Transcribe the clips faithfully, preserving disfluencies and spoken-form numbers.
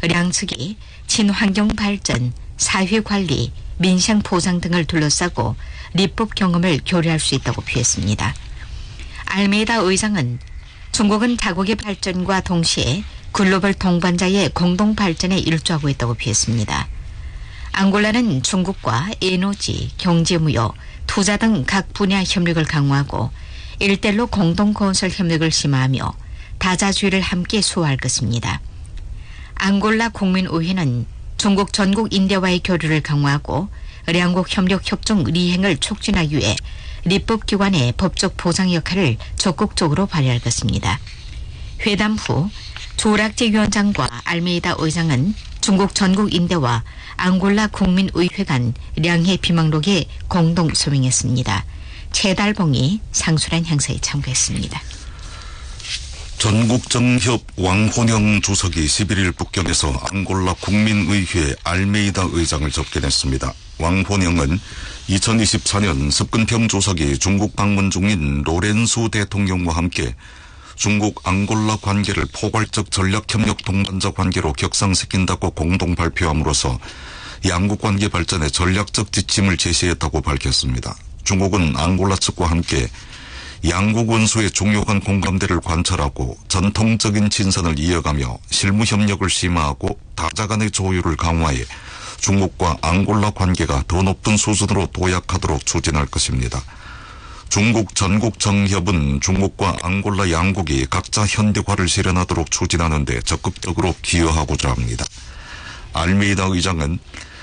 량 측이 친환경 발전, 사회관리, 민생 보장 등을 둘러싸고立法 경험을 교류할 수 있다고 표했습니다. 알메이다 의장은 중국은 자국의 발전과 동시에 글로벌 동반자의 공동 발전에 일조하고 있다고 표했습니다. 앙골라는 중국과 에너지, 경제무역, 투자 등 각 분야 협력을 강화하고 일대일로 공동 건설 협력을 심화하며 다자주의를 함께 수호할 것입니다. 앙골라 국민의회는 중국 전국 인대와의 교류를 강화하고两国 협력 협정 리행을 촉진하기 위해立法기관의 법적 보장 역할을 적극적으로 발휘할 것입니다. 회담 후 조락제 위원장과 알메이다 의장은 중국 전국 인대와 앙골라 국민의회 간 량해 비망록에 공동 서명했습니다. 최달봉이 상술한 행사에 참가했습니다. 전국정협 왕혼영 주석이 십일일 북경에서 앙골라 국민의회 알메이다 의장을 접견했습니다. 왕혼영은 이천이십사년 습근평 주석이 중국 방문 중인 로렌수 대통령과 함께 중국 앙골라 관계를 포괄적 전략협력 동반자 관계로 격상시킨다고 공동 발표함으로써 양국 관계 발전에 전략적 지침을 제시했다고 밝혔습니다. 중국은 앙골라 측과 함께 양국 원수의 중요한 공감대를 관철하고 전통적인 친선을 이어가며 실무 협력을 심화하고 다자 간의 조율을 강화해 중국과 앙골라 관계가 더 높은 수준으로 도약하도록 추진할 것입니다. 중국 전국정협은 중국과 앙골라 양국이 각자 현대화를 실현하도록 추진하는 데 적극적으로 기여하고자 합니다. 알메이다 의장은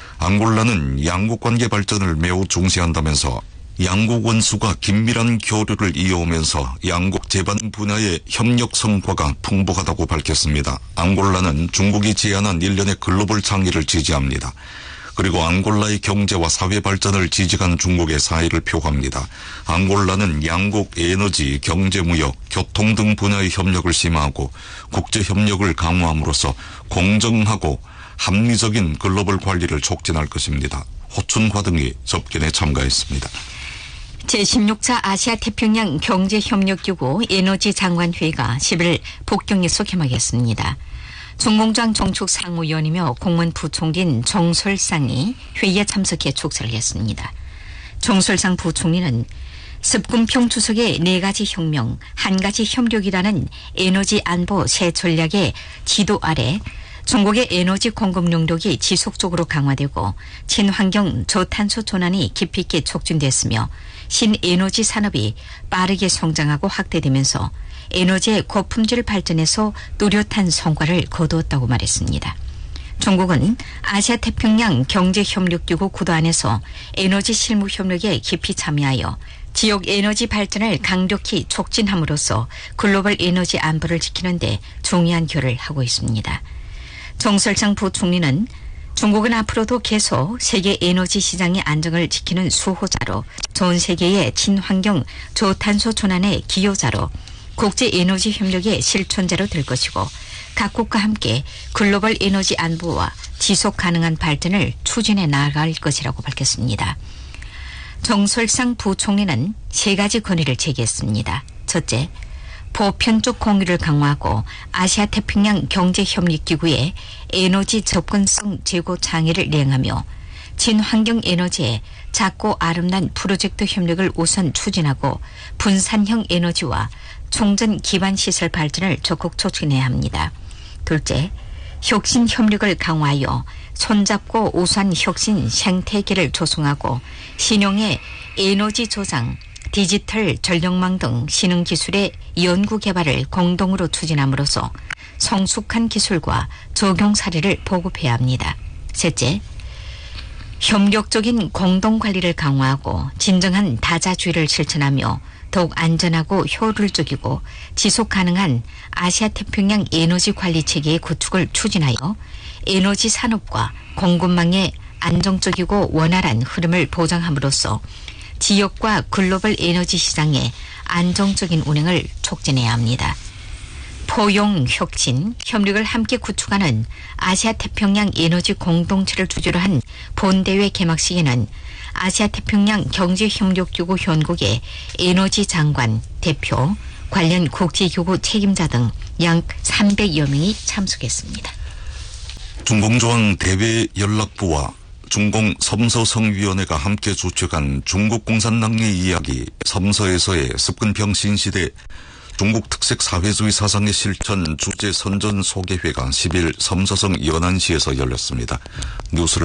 앙골라는 양국 관계 발전을 매우 중시한다면서 양국 원수가 긴밀한 교류를 이어오면서 양국 제반 분야의 협력 성과가 풍부하다고 밝혔습니다. 앙골라는 중국이 제안한 일련의 글로벌倡의를 지지합니다. 그리고 앙골라의 경제와 사회 발전을 지지한 중국의 사의를 표합니다. 앙골라는 양국 에너지, 경제무역, 교통 등 분야의 협력을 심화하고 국제협력을 강화함으로써 공정하고 합리적인 글로벌 관리를 촉진할 것입니다. 호춘화 등이 접견에 참가했습니다. 제십육 차 아시아 태평양 경제협력기구 에너지 장관회의가 십일 북경에서 개막했습니다. 중공장 정축 상무위원이며 공문 부총리인 정설상이 회의에 참석해 축사를 했습니다. 정설상 부총리는 습근평 주석의 네 가지 혁명, 한 가지 협력이라는 에너지 안보 새 전략의 지도 아래 중국의 에너지 공급 용력이 지속적으로 강화되고 친환경 저탄소 전환이 깊이 있게 촉진됐으며 신에너지 산업이 빠르게 성장하고 확대되면서 에너지의 고품질 발전에서 뚜렷한 성과를 거두었다고 말했습니다. 중국은 아시아 태평양 경제협력기구 구도 안에서 에너지 실무 협력에 깊이 참여하여 지역 에너지 발전을 강력히 촉진함으로써 글로벌 에너지 안보를 지키는 데 중요한 기여를 하고 있습니다. 정설상 부총리는 중국은 앞으로도 계속 세계 에너지 시장의 안정을 지키는 수호자로 전 세계의 친환경 저탄소 전환의 기여자로 국제 에너지 협력의 실천자로 될 것이고 각국과 함께 글로벌 에너지 안보와 지속 가능한 발전을 추진해 나갈 것이라고 밝혔습니다. 정설상 부총리는 세 가지 건의를 제기했습니다. 첫째, 보편적 공유를 강화하고 아시아 태평양 경제협력기구의 에너지 접근성 제고 장애를 랭하며 친환경 에너지에 작고 아름난 프로젝트 협력을 우선 추진하고 분산형 에너지와 총전 기반 시설 발전을 적극 촉진해야 합니다. 둘째, 혁신 협력을 강화하여 손잡고 우수한 혁신 생태계를 조성하고 신용의 에너지 저장, 디지털 전력망 등 신흥 기술의 연구 개발을 공동으로 추진함으로써 성숙한 기술과 적용 사례를 보급해야 합니다. 셋째, 협력적인 공동관리를 강화하고 진정한 다자주의를 실천하며 더욱 안전하고 효율적이고 지속 가능한 아시아 태평양 에너지 관리 체계의 구축을 추진하여 에너지 산업과 공급망의 안정적이고 원활한 흐름을 보장함으로써 지역과 글로벌 에너지 시장의 안정적인 운행을 촉진해야 합니다. 포용, 혁신, 협력을 함께 구축하는 아시아 태평양 에너지 공동체를 주제로 한 본대회 개막식에는 아시아 태평양 경제협력기구 현국의 에너지 장관, 대표, 관련 국제기구 책임자 등 약 삼백여 명이 참석했습니다. 중공조항 대외연락부와 중공 섬서성위원회가 함께 주최한 중국 공산당의 이야기 섬서에서의 습근평 신시대 중국 특색 사회주의 사상의 실천 주제 선전 소개회가 십 일 섬서성 연안시에서 열렸습니다. 뉴스를